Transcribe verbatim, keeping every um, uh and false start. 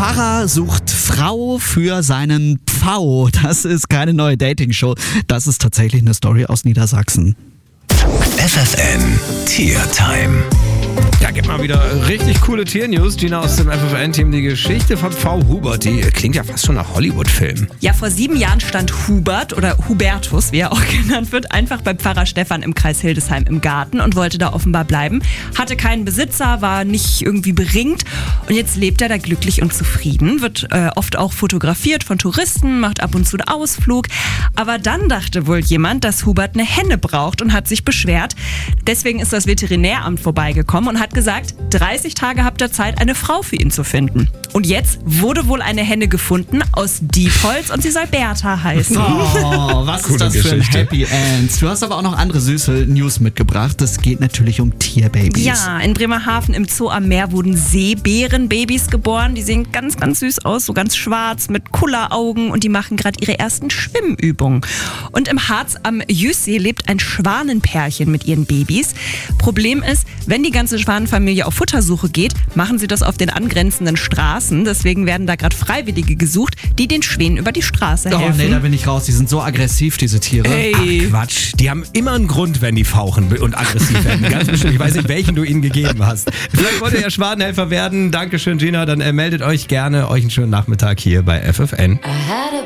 Pfarrer sucht Frau für seinen Pfau. Das ist keine neue Dating-Show. Das ist tatsächlich eine Story aus Niedersachsen. F F N Tiertime. Ja, gibt mal wieder richtig coole Tiernews. Gina aus dem F F N-Team, die Geschichte von Pfau Hubert, die klingt ja fast schon nach Hollywood-Film. Ja, vor sieben Jahren stand Hubert oder Hubertus, wie er auch genannt wird, einfach bei Pfarrer Stefan im Kreis Hildesheim im Garten und wollte da offenbar bleiben. Hatte keinen Besitzer, war nicht irgendwie beringt und jetzt lebt er da glücklich und zufrieden, wird äh, oft auch fotografiert von Touristen, macht ab und zu einen Ausflug. Aber dann dachte wohl jemand, dass Hubert eine Henne braucht und hat sich beschwert. Deswegen ist das Veterinäramt vorbeigekommen und hat gesagt, dreißig Tage habt ihr Zeit, eine Frau für ihn zu finden. Und jetzt wurde wohl eine Henne gefunden aus Diepholz und sie soll Bertha heißen. Oh, was ist das für ein Happy End? Du hast aber auch noch andere süße News mitgebracht. Es geht natürlich um Tierbabys. Ja, in Bremerhaven im Zoo am Meer wurden Seebärenbabys geboren. Die sehen ganz, ganz süß aus, so ganz schwarz mit Kulleraugen und die machen gerade ihre ersten Schwimmübungen. Und im Harz am Jüssee lebt ein Schwanenpärchen mit ihren Babys. Problem ist, wenn die ganze Schwanenfamilie auf Futtersuche geht, machen sie das auf den angrenzenden Straßen. Deswegen werden da gerade Freiwillige gesucht, die den Schwänen über die Straße helfen. Oh nee, da bin ich raus. Die sind so aggressiv, diese Tiere. Ey. Ach, Quatsch. Die haben immer einen Grund, wenn die fauchen und aggressiv werden. Ganz bestimmt. Ich weiß nicht, welchen du ihnen gegeben hast. Vielleicht wollt ihr ja Schwanenhelfer werden. Dankeschön, Gina. Dann äh, meldet euch gerne. Euch einen schönen Nachmittag hier bei F F N.